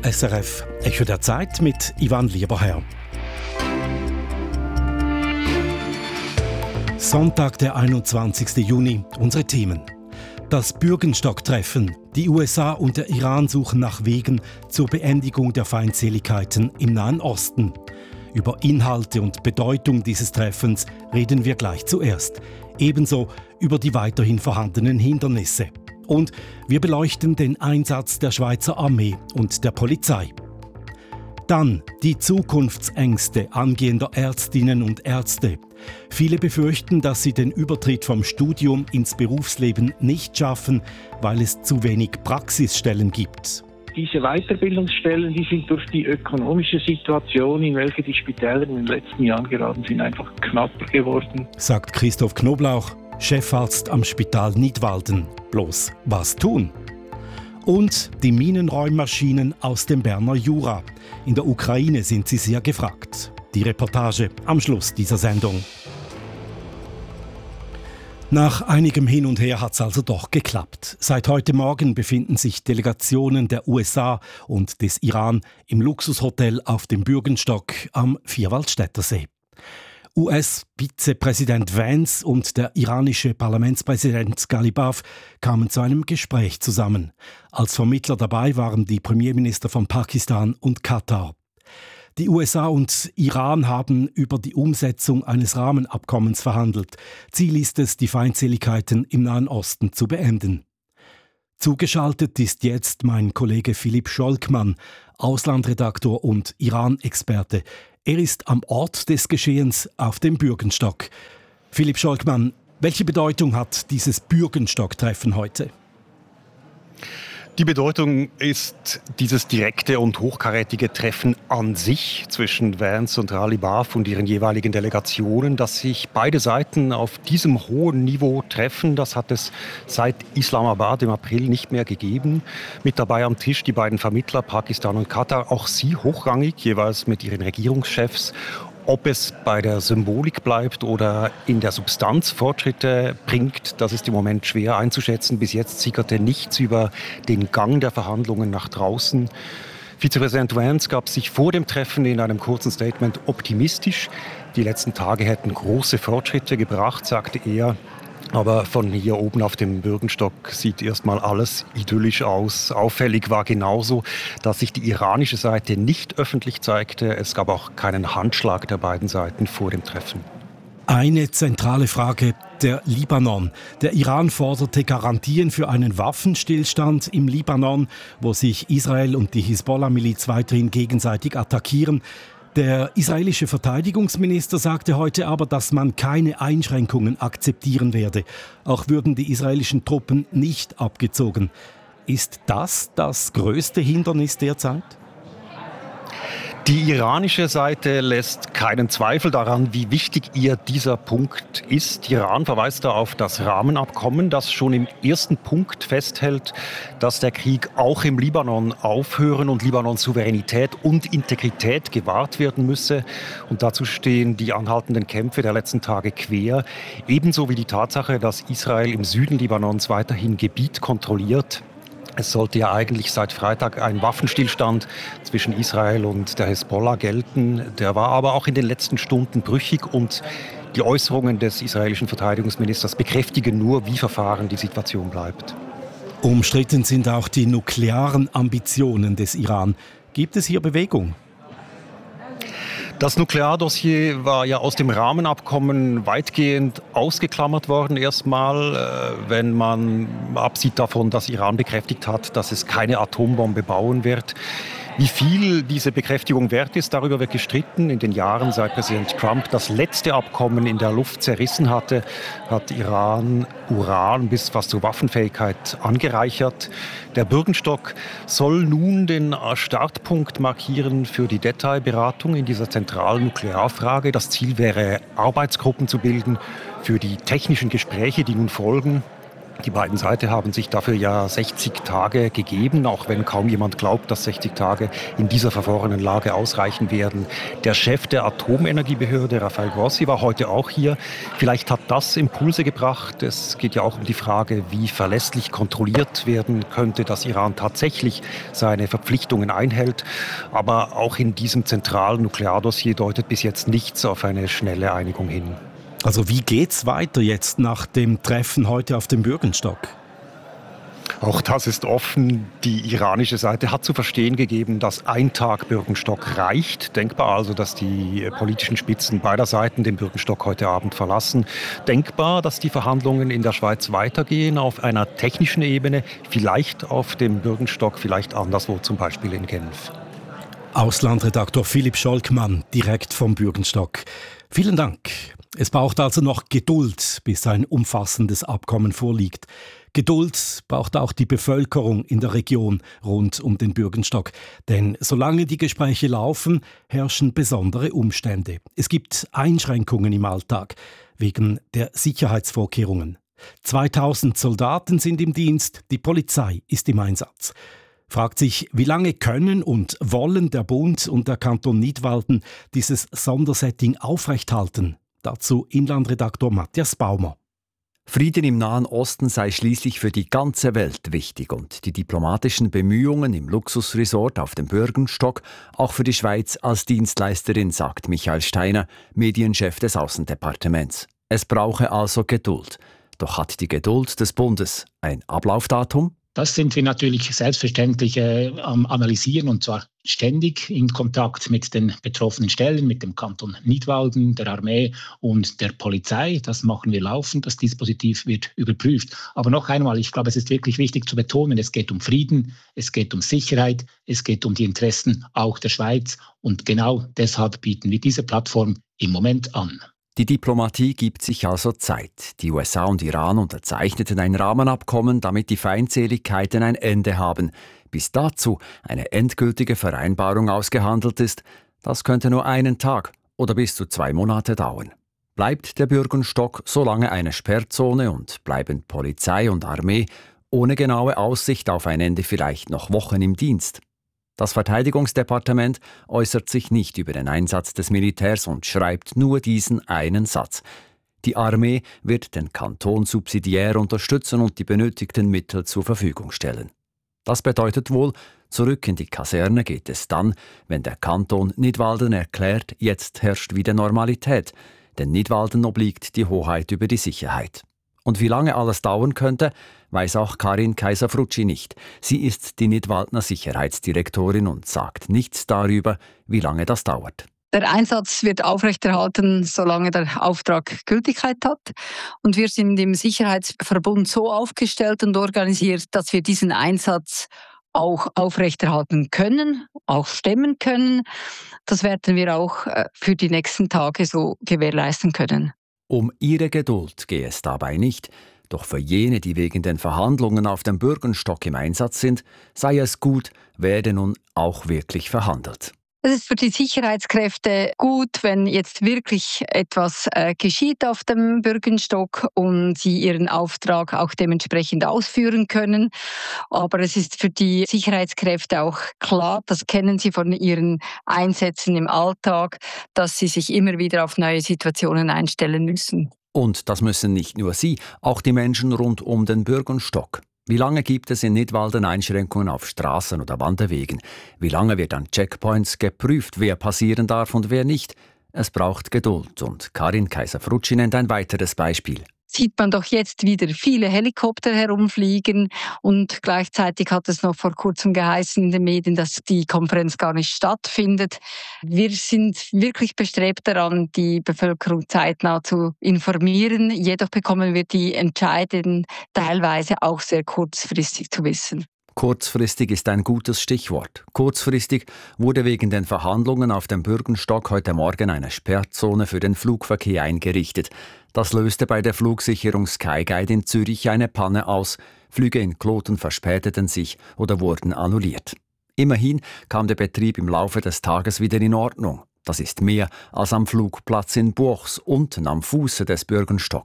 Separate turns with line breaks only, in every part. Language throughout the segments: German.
SRF Echo der Zeit mit Ivan Lieberherr. Sonntag, der 21. Juni. Unsere Themen. Das Bürgenstock-Treffen. Die USA und der Iran suchen nach Wegen zur Beendigung der Feindseligkeiten im Nahen Osten. Über Inhalte und Bedeutung dieses Treffens reden wir gleich zuerst. Ebenso über die weiterhin vorhandenen Hindernisse. Und wir beleuchten den Einsatz der Schweizer Armee und der Polizei. Dann die Zukunftsängste angehender Ärztinnen und Ärzte. Viele befürchten, dass sie den Übertritt vom Studium ins Berufsleben nicht schaffen, weil es zu wenig Praxisstellen gibt.
Diese Weiterbildungsstellen, die sind durch die ökonomische Situation, in welche die Spitäler in den letzten Jahren geraten sind, einfach knapper geworden.
Sagt Christoph Knoblauch, Chefarzt am Spital Nidwalden. Bloß was tun? Und die Minenräummaschinen aus dem Berner Jura. In der Ukraine sind sie sehr gefragt. Die Reportage am Schluss dieser Sendung. Nach einigem Hin und Her hat es also doch geklappt. Seit heute Morgen befinden sich Delegationen der USA und des Iran im Luxushotel auf dem Bürgenstock am Vierwaldstättersee. US-Vizepräsident Vance und der iranische Parlamentspräsident Ghalibaf kamen zu einem Gespräch zusammen. Als Vermittler dabei waren die Premierminister von Pakistan und Katar. Die USA und Iran haben über die Umsetzung eines Rahmenabkommens verhandelt. Ziel ist es, die Feindseligkeiten im Nahen Osten zu beenden. Zugeschaltet ist jetzt mein Kollege Philipp Scholkmann, Auslandredaktor und Iran-Experte. Er ist am Ort des Geschehens auf dem Bürgenstock. Philipp Scholkmann, welche Bedeutung hat dieses Bürgenstock-Treffen heute?
Die Bedeutung ist dieses direkte und hochkarätige Treffen an sich zwischen Vance und Ghalibaf und ihren jeweiligen Delegationen, dass sich beide Seiten auf diesem hohen Niveau treffen. Das hat es seit Islamabad im April nicht mehr gegeben. Mit dabei am Tisch die beiden Vermittler Pakistan und Katar, auch sie hochrangig, jeweils mit ihren Regierungschefs. Ob es bei der Symbolik bleibt oder in der Substanz Fortschritte bringt, das ist im Moment schwer einzuschätzen. Bis jetzt sickerte nichts über den Gang der Verhandlungen nach draußen. Vizepräsident Vance gab sich vor dem Treffen in einem kurzen Statement optimistisch. Die letzten Tage hätten große Fortschritte gebracht, sagte er. Aber von hier oben auf dem Bürgenstock sieht erstmal alles idyllisch aus. Auffällig war genauso, dass sich die iranische Seite nicht öffentlich zeigte. Es gab auch keinen Handschlag der beiden Seiten vor dem Treffen.
Eine zentrale Frage, der Libanon. Der Iran forderte Garantien für einen Waffenstillstand im Libanon, wo sich Israel und die Hisbollah-Miliz weiterhin gegenseitig attackieren. Der israelische Verteidigungsminister sagte heute aber, dass man keine Einschränkungen akzeptieren werde. Auch würden die israelischen Truppen nicht abgezogen. Ist das das größte Hindernis derzeit?
Die iranische Seite lässt keinen Zweifel daran, wie wichtig ihr dieser Punkt ist. Iran verweist da auf das Rahmenabkommen, das schon im ersten Punkt festhält, dass der Krieg auch im Libanon aufhören und Libanons Souveränität und Integrität gewahrt werden müsse. Und dazu stehen die anhaltenden Kämpfe der letzten Tage quer. Ebenso wie die Tatsache, dass Israel im Süden Libanons weiterhin Gebiet kontrolliert. Es sollte ja eigentlich seit Freitag ein Waffenstillstand zwischen Israel und der Hisbollah gelten. Der war aber auch in den letzten Stunden brüchig und die Äußerungen des israelischen Verteidigungsministers bekräftigen nur, wie verfahren die Situation bleibt.
Umstritten sind auch die nuklearen Ambitionen des Iran. Gibt es hier Bewegung?
Das Nukleardossier war ja aus dem Rahmenabkommen weitgehend ausgeklammert worden erstmal, wenn man absieht davon, dass Iran bekräftigt hat, dass es keine Atombombe bauen wird. Wie viel diese Bekräftigung wert ist, darüber wird gestritten. In den Jahren, seit Präsident Trump das letzte Abkommen in der Luft zerrissen hatte, hat Iran Uran bis fast zur Waffenfähigkeit angereichert. Der Bürgenstock soll nun den Startpunkt markieren für die Detailberatung in dieser zentralen Nuklearfrage. Das Ziel wäre, Arbeitsgruppen zu bilden für die technischen Gespräche, die nun folgen. Die beiden Seiten haben sich dafür ja 60 Tage gegeben, auch wenn kaum jemand glaubt, dass 60 Tage in dieser verworrenen Lage ausreichen werden. Der Chef der Atomenergiebehörde, Rafael Grossi, war heute auch hier. Vielleicht hat das Impulse gebracht. Es geht ja auch um die Frage, wie verlässlich kontrolliert werden könnte, dass Iran tatsächlich seine Verpflichtungen einhält. Aber auch in diesem zentralen Nukleardossier deutet bis jetzt nichts auf eine schnelle Einigung hin.
Also wie geht's weiter jetzt nach dem Treffen heute auf dem Bürgenstock?
Auch das ist offen. Die iranische Seite hat zu verstehen gegeben, dass ein Tag Bürgenstock reicht. Denkbar also, dass die politischen Spitzen beider Seiten den Bürgenstock heute Abend verlassen. Denkbar, dass die Verhandlungen in der Schweiz weitergehen auf einer technischen Ebene, vielleicht auf dem Bürgenstock, vielleicht anderswo, zum Beispiel in Genf.
Auslandredaktor Philipp Scholkmann, direkt vom Bürgenstock. Vielen Dank. Es braucht also noch Geduld, bis ein umfassendes Abkommen vorliegt. Geduld braucht auch die Bevölkerung in der Region rund um den Bürgenstock. Denn solange die Gespräche laufen, herrschen besondere Umstände. Es gibt Einschränkungen im Alltag wegen der Sicherheitsvorkehrungen. 2000 Soldaten sind im Dienst, die Polizei ist im Einsatz. Fragt sich, wie lange können und wollen der Bund und der Kanton Nidwalden dieses Sondersetting aufrechthalten? Dazu Inlandredaktor Matthias Baumer.
Frieden im Nahen Osten sei schließlich für die ganze Welt wichtig und die diplomatischen Bemühungen im Luxusresort auf dem Bürgenstock auch für die Schweiz als Dienstleisterin, sagt Michael Steiner, Medienchef des Aussendepartements. Es brauche also Geduld. Doch hat die Geduld des Bundes ein Ablaufdatum?
Das sind wir natürlich selbstverständlich am Analysieren, und zwar ständig in Kontakt mit den betroffenen Stellen, mit dem Kanton Nidwalden, der Armee und der Polizei. Das machen wir laufend, das Dispositiv wird überprüft. Aber noch einmal, ich glaube, es ist wirklich wichtig zu betonen, es geht um Frieden, es geht um Sicherheit, es geht um die Interessen auch der Schweiz. Und genau deshalb bieten wir diese Plattform im Moment an.
Die Diplomatie gibt sich also Zeit. Die USA und Iran unterzeichneten ein Rahmenabkommen, damit die Feindseligkeiten ein Ende haben. Bis dazu eine endgültige Vereinbarung ausgehandelt ist, das könnte nur einen Tag oder bis zu 2 Monate dauern. Bleibt der Bürgenstock so lange eine Sperrzone und bleiben Polizei und Armee ohne genaue Aussicht auf ein Ende vielleicht noch Wochen im Dienst? Das Verteidigungsdepartement äußert sich nicht über den Einsatz des Militärs und schreibt nur diesen einen Satz. Die Armee wird den Kanton subsidiär unterstützen und die benötigten Mittel zur Verfügung stellen. Das bedeutet wohl, zurück in die Kaserne geht es dann, wenn der Kanton Nidwalden erklärt, jetzt herrscht wieder Normalität, denn Nidwalden obliegt die Hoheit über die Sicherheit. Und wie lange alles dauern könnte, weiß auch Karin Kaiser-Frutschi nicht. Sie ist die Nidwaldner Sicherheitsdirektorin und sagt nichts darüber, wie lange das dauert.
Der Einsatz wird aufrechterhalten, solange der Auftrag Gültigkeit hat. Und wir sind im Sicherheitsverbund so aufgestellt und organisiert, dass wir diesen Einsatz auch aufrechterhalten können, auch stemmen können. Das werden wir auch für die nächsten Tage so gewährleisten können.
Um ihre Geduld gehe es dabei nicht, doch für jene, die wegen den Verhandlungen auf dem Bürgenstock im Einsatz sind, sei es gut, werde nun auch wirklich verhandelt.
Es ist für die Sicherheitskräfte gut, wenn jetzt wirklich etwas geschieht auf dem Bürgenstock und sie ihren Auftrag auch dementsprechend ausführen können. Aber es ist für die Sicherheitskräfte auch klar, das kennen sie von ihren Einsätzen im Alltag, dass sie sich immer wieder auf neue Situationen einstellen müssen.
Und das müssen nicht nur sie, auch die Menschen rund um den Bürgenstock. Wie lange gibt es in Nidwalden Einschränkungen auf Straßen oder Wanderwegen? Wie lange wird an Checkpoints geprüft, wer passieren darf und wer nicht? Es braucht Geduld und Karin Kaiser-Frutschi nennt ein weiteres Beispiel.
Sieht man doch jetzt wieder viele Helikopter herumfliegen und gleichzeitig hat es noch vor kurzem geheißen in den Medien, dass die Konferenz gar nicht stattfindet. Wir sind wirklich bestrebt daran, die Bevölkerung zeitnah zu informieren. Jedoch bekommen wir die Entscheidungen teilweise auch sehr kurzfristig zu wissen.
Kurzfristig ist ein gutes Stichwort. Kurzfristig wurde wegen den Verhandlungen auf dem Bürgenstock heute Morgen eine Sperrzone für den Flugverkehr eingerichtet. Das löste bei der Flugsicherung Skyguide in Zürich eine Panne aus. Flüge in Kloten verspäteten sich oder wurden annulliert. Immerhin kam der Betrieb im Laufe des Tages wieder in Ordnung. Das ist mehr als am Flugplatz in Buchs unten am Fuße des Bürgenstocks.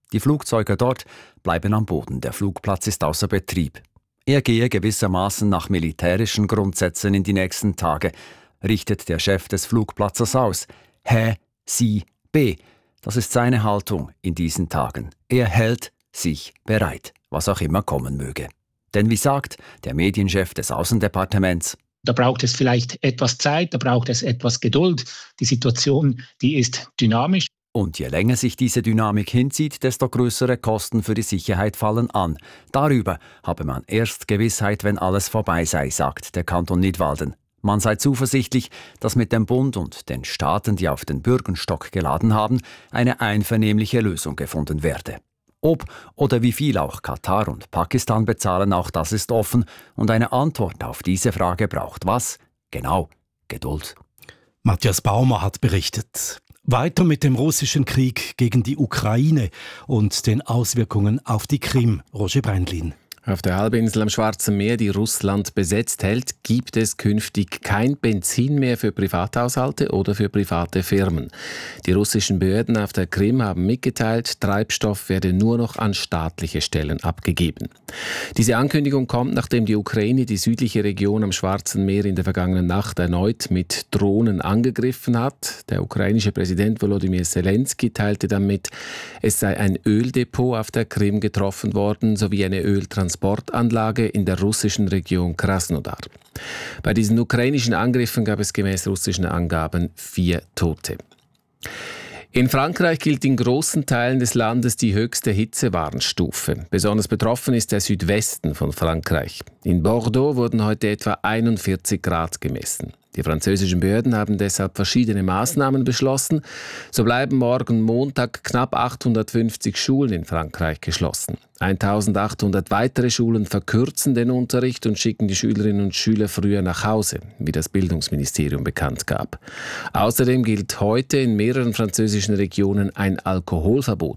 Die Flugzeuge dort bleiben am Boden. Der Flugplatz ist außer Betrieb. Er gehe gewissermaßen nach militärischen Grundsätzen in die nächsten Tage, richtet der Chef des Flugplatzes aus. Hä, Sie, B. Das ist seine Haltung in diesen Tagen. Er hält sich bereit, was auch immer kommen möge. Denn wie sagt der Medienchef des Außendepartements,
da braucht es vielleicht etwas Zeit, da braucht es etwas Geduld. Die Situation, die ist dynamisch.
Und je länger sich diese Dynamik hinzieht, desto größere Kosten für die Sicherheit fallen an. Darüber habe man erst Gewissheit, wenn alles vorbei sei, sagt der Kanton Nidwalden. Man sei zuversichtlich, dass mit dem Bund und den Staaten, die auf den Bürgenstock geladen haben, eine einvernehmliche Lösung gefunden werde. Ob oder wie viel auch Katar und Pakistan bezahlen, auch das ist offen. Und eine Antwort auf diese Frage braucht was? Genau, Geduld.
Matthias Baumer hat berichtet. Weiter mit dem russischen Krieg gegen die Ukraine und den Auswirkungen auf die Krim. Roger Brendlin.
Auf der Halbinsel am Schwarzen Meer, die Russland besetzt hält, gibt es künftig kein Benzin mehr für Privathaushalte oder für private Firmen. Die russischen Behörden auf der Krim haben mitgeteilt, Treibstoff werde nur noch an staatliche Stellen abgegeben. Diese Ankündigung kommt, nachdem die Ukraine die südliche Region am Schwarzen Meer in der vergangenen Nacht erneut mit Drohnen angegriffen hat. Der ukrainische Präsident Volodymyr Zelensky teilte dann mit, es sei ein Öldepot auf der Krim getroffen worden, sowie eine Öltransportanlage in der russischen Region Krasnodar. Bei diesen ukrainischen Angriffen gab es gemäß russischen Angaben 4 Tote. In Frankreich gilt in großen Teilen des Landes die höchste Hitzewarnstufe. Besonders betroffen ist der Südwesten von Frankreich. In Bordeaux wurden heute etwa 41 Grad gemessen. Die französischen Behörden haben deshalb verschiedene Maßnahmen beschlossen. So bleiben morgen Montag knapp 850 Schulen in Frankreich geschlossen. 1800 weitere Schulen verkürzen den Unterricht und schicken die Schülerinnen und Schüler früher nach Hause, wie das Bildungsministerium bekannt gab. Außerdem gilt heute in mehreren französischen Regionen ein Alkoholverbot.